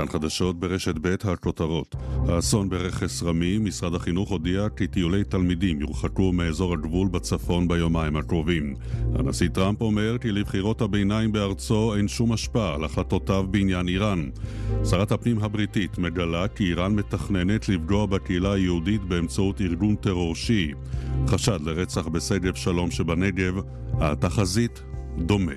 כאן חדשות ברשת ב' הכותרות. האסון ברכס רמי, משרד החינוך הודיע כי טיולי תלמידים יורחקו מאזור הגבול בצפון ביומיים הקרובים. הנשיא טראמפ אומר כי לבחירות הביניים בארצו אין שום השפעה על החלטותיו בעניין איראן. שרת הפנים הבריטית מגלה כי איראן מתכננת לפגוע בקהילה היהודית באמצעות ארגון טרור שיעי. חשד לרצח בשגב שלום שבנגב, התחזית דומה.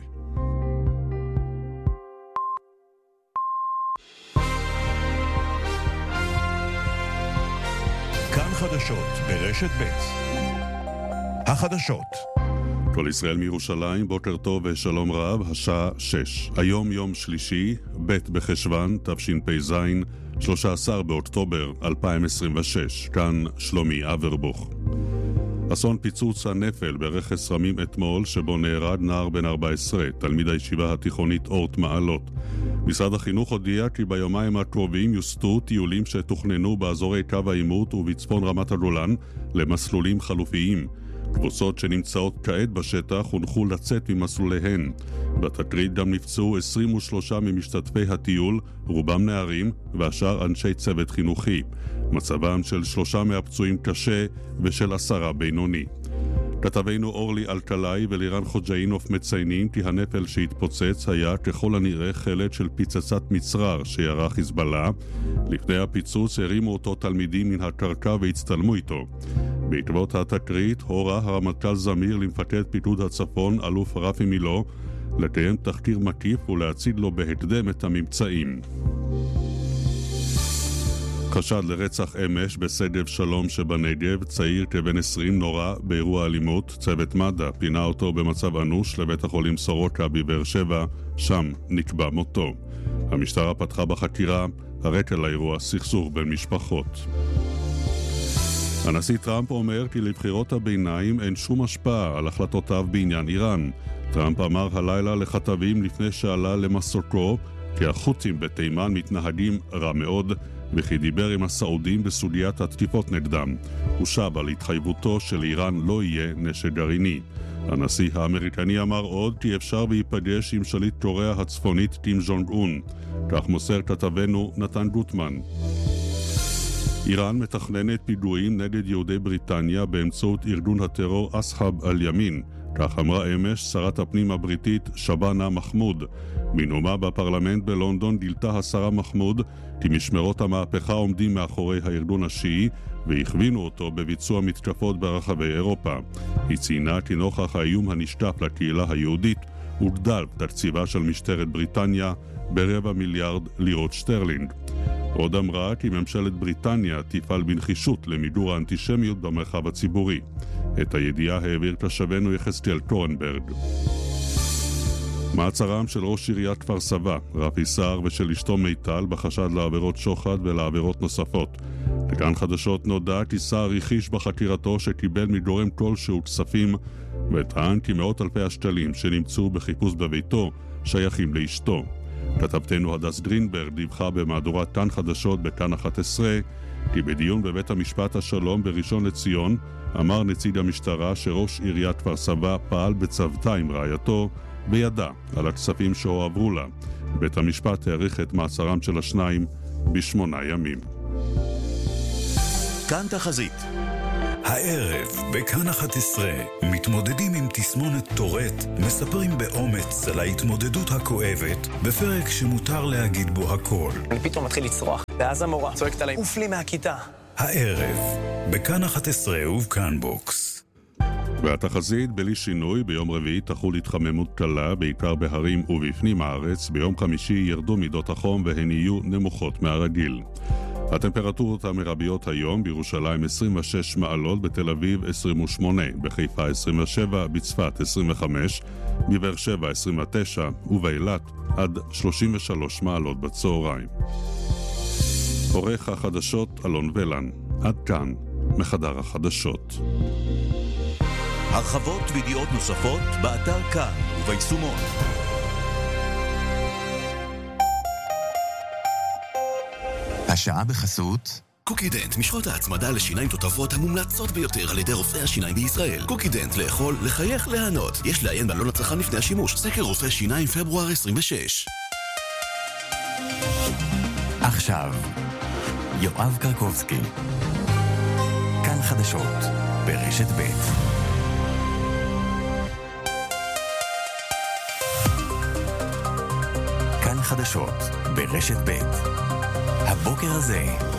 כאן חדשות ברשת ב'. החדשות. כל ישראל מירושלים, בוקר טוב ושלום רב, השעה 6. היום יום שלישי, ב' בחשוון, תשפ"ז, 13 באוקטובר 2026. כאן שלומי אברבוך. אסון פיצוץ הנפל ברכס רמים אתמול, שבו נהרג נער בן 14, תלמיד הישיבה התיכונית אורט מעלות. משרד החינוך הודיע כי ביומיים הקרובים יוסטו טיולים שתוכננו באזורי קו העימות ובצפון רמת הגולן למסלולים חלופיים. קבוצות שנמצאות כעת בשטח הונחו לצאת ממסלוליהן. בתקרית גם נפצעו 23 ממשתתפי הטיול, רובם נערים והשאר אנשי צוות חינוכי. מצבם של 3 מהפצועים קשה ושל 10 בינוני. כתבינו אורלי אלקלעי ולירן חוג'אינוף מציינים כי הנפל שהתפוצץ היה ככל הנראה חלק של פיצצת מצרר שירה חיזבאללה. לפני הפיצוץ הרימו אותו תלמידים מן הקרקע והצטלמו איתו. בעקבות התקרית הורה הרמטכ"ל זמיר למפקד פיקוד הצפון אלוף רפי מילו לקיים תחקיר מקיף ולהציג לו בהקדם את הממצאים. חשד לרצח אמש בשגב שלום שבנגב, צעיר כבן 20 נורא באירוע אלימות. צוות מד"א פינה אותו במצב אנוש לבית החולים סורוקה בבאר שבע, שם נקבע מותו. המשטרה פתחה בחקירה, הרקע לאירוע סכסוך בין משפחות. הנשיא טראמפ אומר כי לבחירות הביניים אין שום השפעה על החלטותיו בעניין איראן. טראמפ אמר הלילה לכתבים לפני שעלה למסוקו כי החות'ים בתימן מתנהגים רע מאוד, וכי דיבר עם הסעודים בסוגיית התקיפות נגדם. הוא שב על התחייבותו שלאיראן לא יהיה נשק גרעיני. הנשיא האמריקני אמר עוד כי אפשר להיפגש עם שליט קוריאה הצפונית קים ז'ונג און. כך מוסר כתבנו נתן גוטמן. איראן מתכננת פיגועים נגד יהודי בריטניה באמצעות ארגון הטרור אסחאב אל-ימין. כך אמרה אמש שרת הפנים הבריטית שבאנה מחמוד. בנאומה בפרלמנט בלונדון גילתה השרה מחמוד כי משמרות המהפכה עומדים מאחורי הארגון השיעי והכווינו אותו בביצוע מתקפות ברחבי אירופה. היא ציינה כי נוכח האיום הנשקף לקהילה היהודית הוגדל תקציבה של משטרת בריטניה ב250 מיליארד לירות שטרלינג. עוד אמרה כי ממשלת בריטניה תפעל בנחישות למיגור האנטישמיות במרחב הציבורי. את הידיעה העביר כתבנו יחזקאל קורנברג. מעצרם של ראש עיריית כפר סבא, רפי סער, ושל אשתו מיטל בחשד לעבירות שוחד ולעבירות נוספות. לכאן חדשות נודע כי סער הכחיש בחקירתו שקיבל מגורם כלשהו כספים, וטען כי מאות אלפי השקלים שנמצאו בחיפוש בביתו שייכים לאשתו. כתבתנו הדס גרינברג דיווחה במהדורת כאן חדשות בכאן 11 כי בדיון בבית המשפט השלום בראשון לציון אמר נציג המשטרה שראש עיריית כפר סבא פעל בצוותא עם רעייתו וידע על הכספים שהועברו לה. בית המשפט העריך את מעצרם של השניים ב8 ימים. כאן תחזית. הערב בכאן 11 מתמודדים עם תסמונת טורט, מספרים באומץ על ההתמודדות הכואבת בפרק שמותר להגיד בו הכל. אני פתאום מתחיל לצרוח, ואז המורה צועקת עליי, עוף לי מהכיתה. הערב בכאן 11 ובכאן בוקס. והתחזית בלי שינוי, ביום רביעי תחול התחממות קלה, בעיקר בהרים ובפנים הארץ. ביום חמישי ירדו מידות החום והן יהיו נמוכות מהרגיל. הטמפרטורות המרביות היום: בירושלים 26 מעלות, בתל אביב 28, בחיפה 27, בצפת 25, בבאר שבע 29 ובאילת עד 33 מעלות בצהריים. עורך החדשות אלון ולן. עד כאן מחדר החדשות. הרחבות וידיעות נוספות באתר כאן וביישומון. השעה בחסות קוקידנט, משחות ההצמדה לשיניים תותבות המומלצות ביותר על ידי רופאי השיניים בישראל. קוקידנט, לאכול, לחייך, להנות. יש לעיין בעלון הצרכן לפני השימוש. סקר רופאי שיניים פברואר 26. עכשיו, יואב קרקובסקי. כאן חדשות, ברשת ב'. כאן חדשות, ברשת ב'. הבוקר הזה